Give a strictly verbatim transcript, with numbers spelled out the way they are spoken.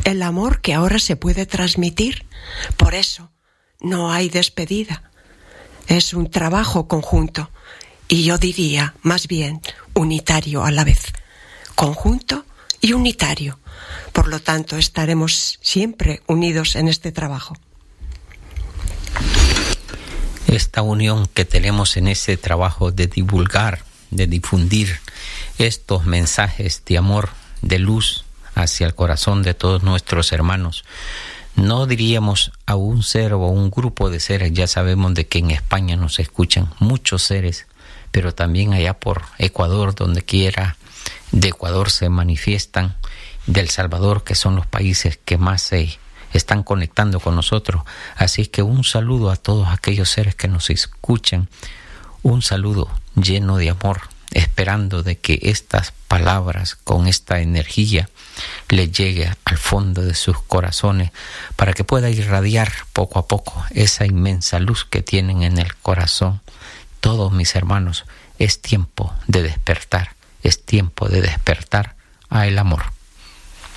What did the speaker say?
el amor que ahora se puede transmitir. Por eso no hay despedida. Es un trabajo conjunto y yo diría más bien unitario a la vez. Conjunto y unitario. Por lo tanto, estaremos siempre unidos en este trabajo. Esta unión que tenemos en ese trabajo de divulgar, de difundir estos mensajes de amor, de luz hacia el corazón de todos nuestros hermanos. No diríamos a un ser o a un grupo de seres, ya sabemos de que en España nos escuchan muchos seres, pero también allá por Ecuador, donde quiera de Ecuador se manifiestan, de El Salvador, que son los países que más se están conectando con nosotros. Así que un saludo a todos aquellos seres que nos escuchan, un saludo lleno de amor, esperando de que estas palabras con esta energía les llegue al fondo de sus corazones para que pueda irradiar poco a poco esa inmensa luz que tienen en el corazón. Todos mis hermanos, es tiempo de despertar, es tiempo de despertar a el amor.